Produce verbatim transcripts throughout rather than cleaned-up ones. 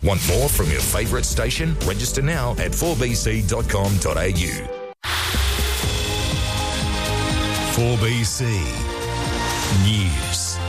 Want more from your favourite station? Register now at four b c dot com dot a u. four B C News.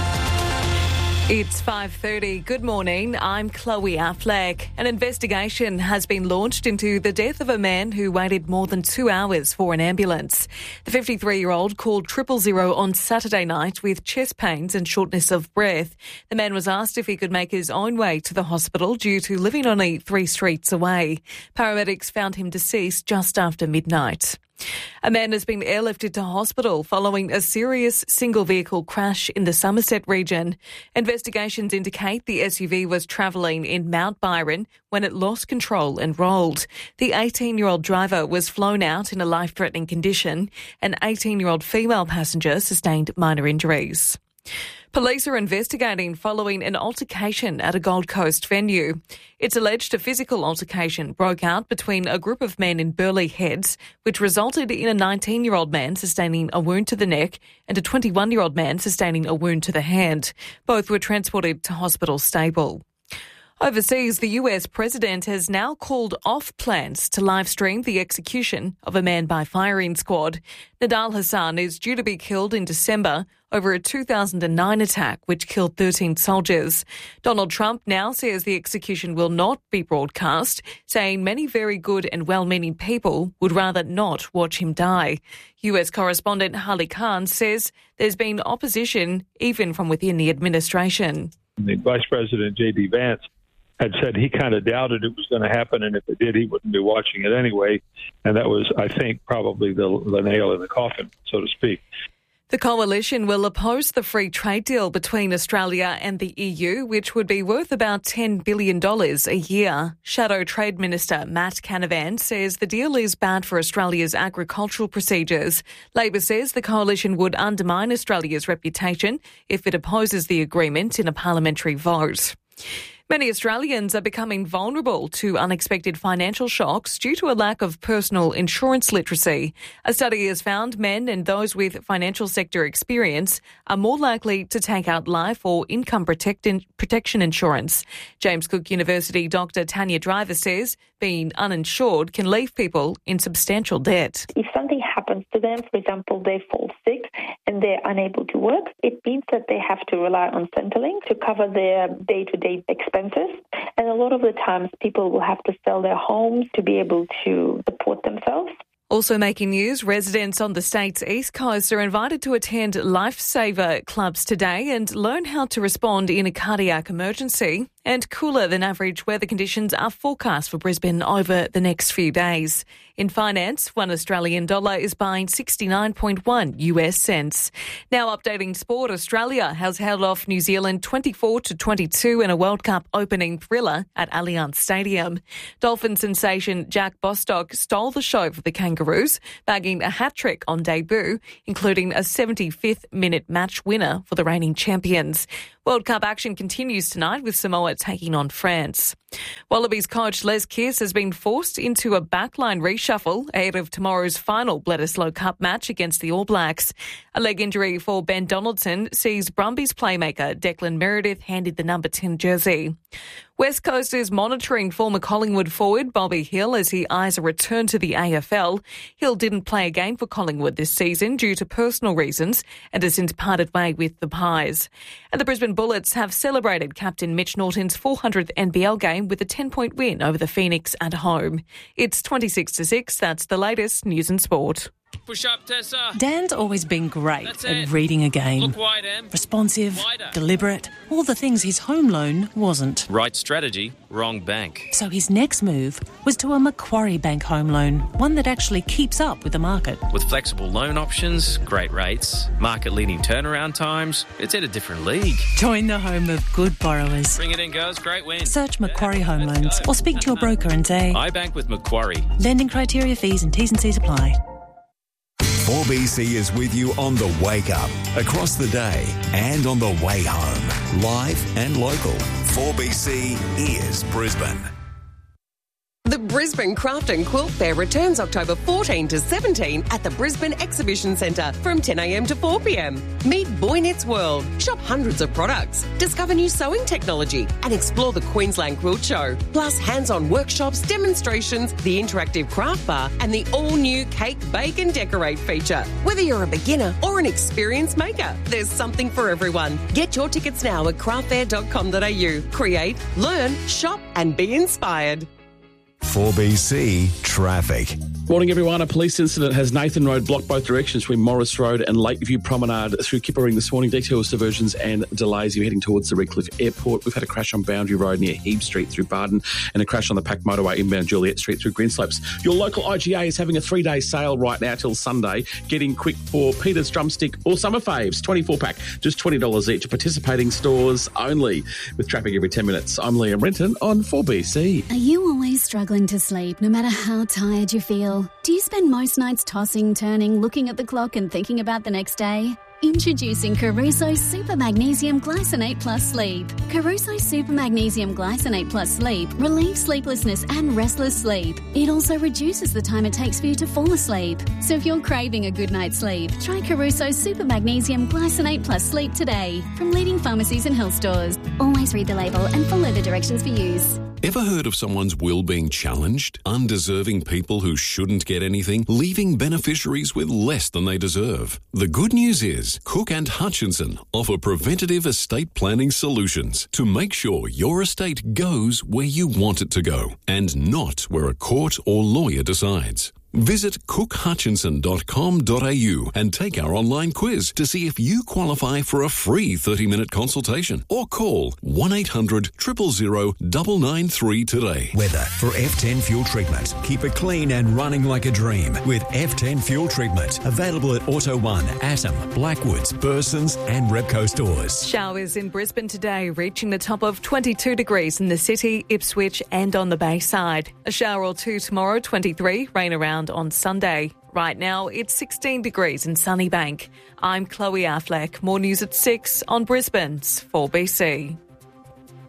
It's five thirty. Good morning. I'm Chloe Affleck. An investigation has been launched into the death of a man who waited more than two hours for an ambulance. The fifty-three-year-old called triple zero on Saturday night with chest pains and shortness of breath. The man was asked if he could make his own way to the hospital due to living only three streets away. Paramedics found him deceased just after midnight. A man has been airlifted to hospital following a serious single-vehicle crash in the Somerset region. Investigations indicate the S U V was travelling in Mount Byron when it lost control and rolled. The eighteen-year-old driver was flown out in a life-threatening condition. An eighteen-year-old female passenger sustained minor injuries. Police are investigating following an altercation at a Gold Coast venue. It's alleged a physical altercation broke out between a group of men in Burleigh Heads, which resulted in a nineteen-year-old man sustaining a wound to the neck and a twenty-one-year-old man sustaining a wound to the hand. Both were transported to hospital stable. Overseas, the U S president has now called off plans to live stream the execution of a man-by-firing squad. Nidal Hassan is due to be killed in December over a two thousand nine attack which killed thirteen soldiers. Donald Trump now says the execution will not be broadcast, saying many very good and well-meaning people would rather not watch him die. U S correspondent Harley Khan says there's been opposition even from within the administration. The Vice President J D Vance had said he kind of doubted it was going to happen, and if it did, he wouldn't be watching it anyway. And that was, I think, probably the, the nail in the coffin, so to speak. The coalition will oppose the free trade deal between Australia and the E U, which would be worth about ten billion dollars a year. Shadow Trade Minister Matt Canavan says the deal is bad for Australia's agricultural procedures. Labor says the coalition would undermine Australia's reputation if it opposes the agreement in a parliamentary vote. Many Australians are becoming vulnerable to unexpected financial shocks due to a lack of personal insurance literacy. A study has found men and those with financial sector experience are more likely to take out life or income protect- protection insurance. James Cook University Doctor Tanya Driver says being uninsured can leave people in substantial debt. If something happens to them, for example, they fall sick and they're unable to work, it means that they have to rely on Centrelink to cover their day-to-day expenses. And a lot of the times people will have to sell their homes to be able to support themselves. Also making news, residents on the state's east coast are invited to attend Lifesaver clubs today and learn how to respond in a cardiac emergency. And cooler than average weather conditions are forecast for Brisbane over the next few days. In finance, one Australian dollar is buying sixty-nine point one U S cents. Now updating sport, Australia has held off New Zealand twenty-four to twenty-two in a World Cup opening thriller at Allianz Stadium. Dolphin sensation Jack Bostock stole the show for the Kangaroos, bagging a hat-trick on debut, including a seventy-fifth minute match winner for the reigning champions. World Cup action continues tonight with Samoa taking on France. Wallabies coach Les Kiss has been forced into a backline reshuffle ahead of tomorrow's final Bledisloe Cup match against the All Blacks. A leg injury for Ben Donaldson sees Brumbies playmaker Declan Meredith handed the number ten jersey. West Coast is monitoring former Collingwood forward Bobby Hill as he eyes a return to the A F L. Hill didn't play a game for Collingwood this season due to personal reasons and has since parted way with the Pies. And the Brisbane Bullets have celebrated captain Mitch Norton's four hundredth N B L game with a ten-point win over the Phoenix at home. It's twenty-six to six. That's the latest news and sport. Push up, Tessa. Dan's always been great That's at it. reading a game. Look wide, Em. Responsive, Wider. deliberate, all the things his home loan wasn't. Right strategy, wrong bank. So his next move was to a Macquarie Bank home loan, one that actually keeps up with the market. With flexible loan options, great rates, market-leading turnaround times, it's at a different league. Join the home of good borrowers. Bring it in, girls. Great win. Search Macquarie Home Loans or speak to your broker and say, I bank with Macquarie. lending criteria, fees and T's and C's apply. four B C is with you on the wake up, across the day and on the way home. Live and local. four B C is Brisbane. The The Brisbane Craft and Quilt Fair returns October fourteenth to seventeenth at the Brisbane Exhibition Centre from ten a m to four p m. Meet Boy Knits World, shop hundreds of products, discover new sewing technology and explore the Queensland Quilt Show. Plus hands-on workshops, demonstrations, the interactive craft bar and the all-new Cake, Bake and Decorate feature. Whether you're a beginner or an experienced maker, there's something for everyone. Get your tickets now at craft fair dot com dot a u. Create, learn, shop and be inspired. four B C Traffic. Morning, everyone. A police incident has Nathan Road blocked both directions between Morris Road and Lakeview Promenade through Kippering this morning. Details, diversions and delays. You're heading towards the Redcliffe Airport. We've had a crash on Boundary Road near Hebe Street through Barden and a crash on the Pack Motorway inbound Juliet Street through Greenslopes. Your local I G A is having a three-day sale right now till Sunday. Getting quick for Peter's Drumstick or Summer Faves, twenty-four pack, just twenty dollars each. Participating stores only. With traffic every ten minutes, I'm Liam Renton on four B C. Are you always struggling to sleep no matter how tired you feel? Do you spend most nights tossing, turning, looking at the clock and thinking about the next day? Introducing Caruso Super Magnesium Glycinate Plus Sleep. Caruso Super Magnesium Glycinate Plus Sleep relieves sleeplessness and restless sleep. It also reduces the time it takes for you to fall asleep. So if you're craving a good night's sleep, try Caruso Super Magnesium Glycinate Plus Sleep today from leading pharmacies and health stores. Always read the label and follow the directions for use. Ever heard of someone's will being challenged? Undeserving people who shouldn't get anything, leaving beneficiaries with less than they deserve. The good news is Cook and Hutchinson offer preventative estate planning solutions to make sure your estate goes where you want it to go and not where a court or lawyer decides. Visit cook hutchinson dot com dot a u and take our online quiz to see if you qualify for a free thirty-minute consultation or call one eight hundred, zero zero zero, nine nine three today. Weather for F ten Fuel Treatment. Keep it clean and running like a dream with F ten Fuel Treatment. Available at Auto One, Atom, Blackwoods, Bursons and Repco stores. Showers in Brisbane today, reaching the top of twenty-two degrees in the city, Ipswich and on the Bayside. A shower or two tomorrow, twenty-three, rain around on Sunday. Right now, it's sixteen degrees in Sunnybank. I'm Chloe Affleck. More news at six on Brisbane's four B C.